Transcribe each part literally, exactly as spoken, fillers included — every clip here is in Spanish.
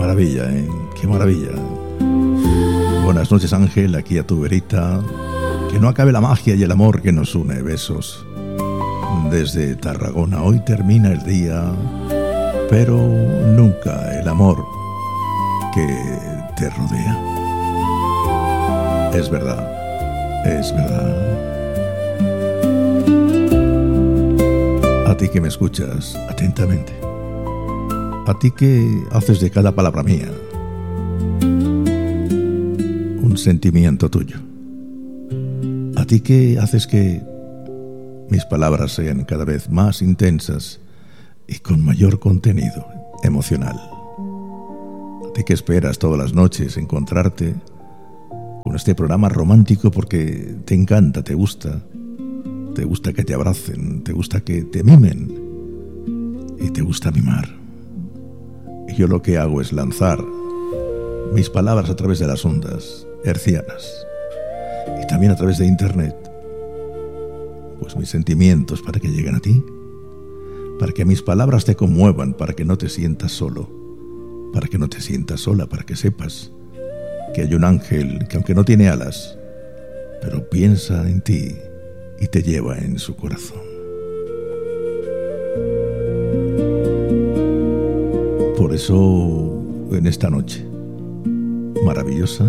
maravilla, ¿eh? Qué maravilla. Buenas noches, Ángel, aquí a tu verita. Que no acabe la magia y el amor que nos une. Besos. Desde Tarragona, hoy termina el día, pero nunca el amor que te rodea. Es verdad, es verdad. A ti que me escuchas atentamente, a ti que haces de cada palabra mía un sentimiento tuyo, a ti que haces que mis palabras sean cada vez más intensas y con mayor contenido emocional. A ti que esperas todas las noches encontrarte con este programa romántico porque te encanta, te gusta, te gusta que te abracen, te gusta que te mimen y te gusta mimar. Y yo lo que hago es lanzar mis palabras a través de las ondas hercianas y también a través de internet, pues mis sentimientos para que lleguen a ti, para que mis palabras te conmuevan, para que no te sientas solo, para que no te sientas sola, para que sepas que hay un ángel que, aunque no tiene alas, pero piensa en ti y te lleva en su corazón. Por eso, en esta noche maravillosa,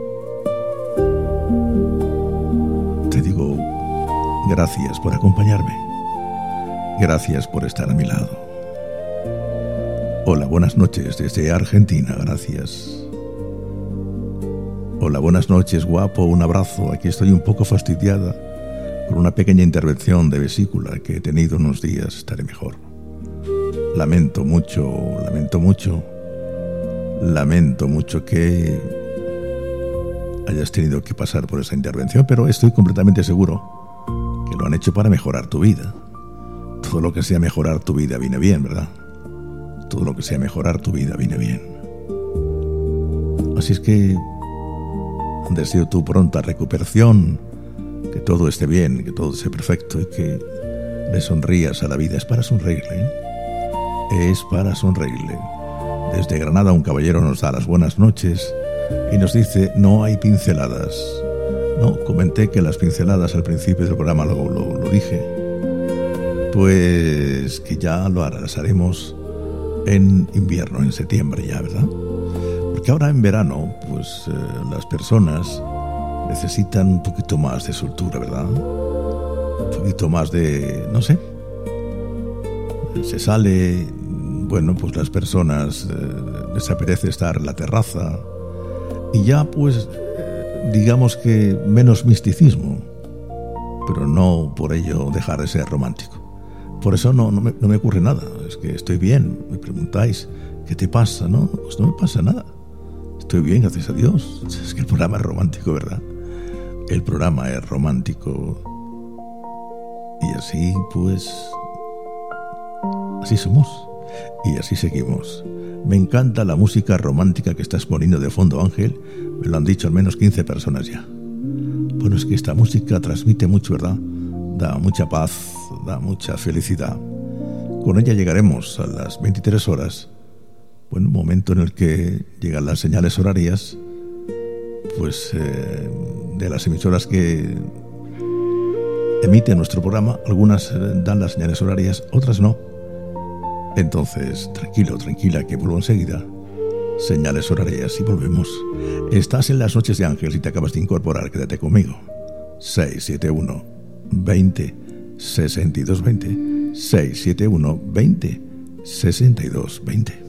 te digo gracias por acompañarme. Gracias por estar a mi lado. Hola, buenas noches desde Argentina. Gracias. Hola, buenas noches, guapo. Un abrazo. Aquí estoy un poco fastidiada con una pequeña intervención de vesícula que he tenido unos días. Estaré mejor. Lamento mucho, lamento mucho, lamento mucho que hayas tenido que pasar por esa intervención, pero estoy completamente seguro que lo han hecho para mejorar tu vida. Todo lo que sea mejorar tu vida viene bien, ¿verdad? Todo lo que sea mejorar tu vida viene bien. Así es que deseo tu pronta recuperación, que todo esté bien, que todo esté perfecto y que le sonrías a la vida. Es para sonreírle, ¿eh? Es para sonreírle. Desde Granada un caballero nos da las buenas noches y nos dice: no hay pinceladas. No, comenté que las pinceladas al principio del programa lo, lo, lo dije. Pues que ya lo harás, haremos en invierno, en septiembre ya, ¿verdad? Porque ahora en verano, pues eh, las personas necesitan un poquito más de soltura, ¿verdad? Un poquito más de, no sé, se sale, bueno, pues las personas eh, les apetece estar en la terraza y ya pues digamos que menos misticismo, pero no por ello dejar de ser romántico. Por eso no, no, me, no me ocurre nada, es que estoy bien. Me preguntáis, ¿qué te pasa? No, pues no me pasa nada, estoy bien, gracias a Dios. Es que el programa es romántico, ¿verdad? El programa es romántico y así pues, así somos y así seguimos. Me encanta la música romántica que estás poniendo de fondo, Ángel. Me lo han dicho al menos quince personas ya. Bueno, es que esta música transmite mucho, ¿verdad? Da mucha paz, da mucha felicidad. Con ella llegaremos a las veintitrés horas. Bueno, un momento en el que llegan las señales horarias, pues eh, de las emisoras que emiten nuestro programa. Algunas dan las señales horarias, otras no. Entonces, tranquilo, tranquila, que vuelvo enseguida. Señales horarias y volvemos. Estás en las noches de Ángel. Si te acabas de incorporar, quédate conmigo. seis siete uno, veinte, sesenta y dos, veinte. seis siete uno, veinte, sesenta y dos, veinte.